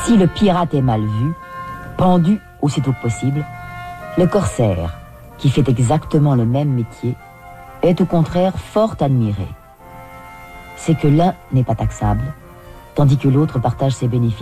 Si le pirate est mal vu, pendu aussitôt que possible, le corsaire, qui fait exactement le même métier, est au contraire fort admiré. C'est que l'un n'est pas taxable, tandis que l'autre partage ses bénéfices